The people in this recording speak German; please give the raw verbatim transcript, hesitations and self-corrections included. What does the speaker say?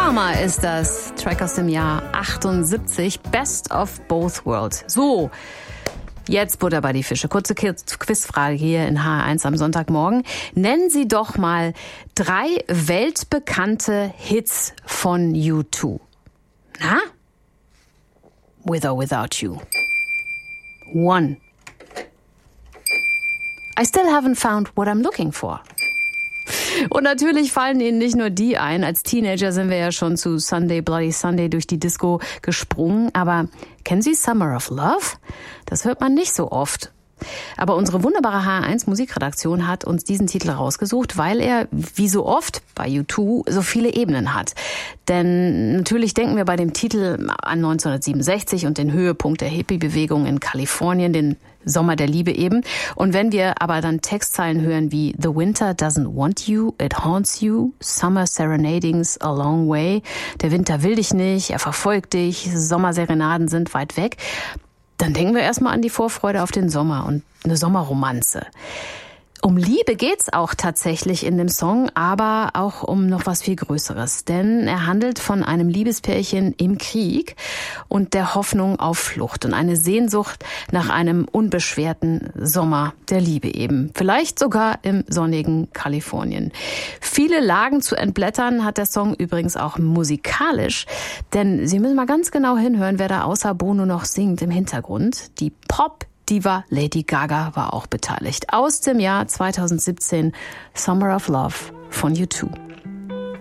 Karma ist das, Track aus dem Jahr achtundsiebzig, Best of Both Worlds. So, jetzt Butter bei die Fische. Kurze Quizfrage hier in H R eins am Sonntagmorgen. Nennen Sie doch mal drei weltbekannte Hits von U zwei. Na? With or Without You. One. I still haven't found what I'm looking for. Und natürlich fallen Ihnen nicht nur die ein. Als Teenager sind wir ja schon zu Sunday Bloody Sunday durch die Disco gesprungen. Aber kennen Sie Summer of Love? Das hört man nicht so oft. Aber unsere wunderbare H R eins Musikredaktion hat uns diesen Titel rausgesucht, weil er, wie so oft bei U zwei, so viele Ebenen hat. Denn natürlich denken wir bei dem Titel an neunzehnhundertsiebenundsechzig und den Höhepunkt der Hippie-Bewegung in Kalifornien, den Sommer der Liebe eben. Und wenn wir aber dann Textzeilen hören wie The winter doesn't want you, it haunts you, summer serenading's a long way, der Winter will dich nicht, er verfolgt dich, Sommerserenaden sind weit weg, dann denken wir erstmal an die Vorfreude auf den Sommer und eine Sommerromanze. Um Liebe geht's auch tatsächlich in dem Song, aber auch um noch was viel Größeres. Denn er handelt von einem Liebespärchen im Krieg und der Hoffnung auf Flucht und eine Sehnsucht nach einem unbeschwerten Sommer der Liebe eben. Vielleicht sogar im sonnigen Kalifornien. Viele Lagen zu entblättern hat der Song übrigens auch musikalisch. Denn Sie müssen mal ganz genau hinhören, wer da außer Bono noch singt im Hintergrund. Die Pop Diva Lady Gaga war auch beteiligt. Aus dem Jahr zweitausendsiebzehn, Summer of Love von U zwei.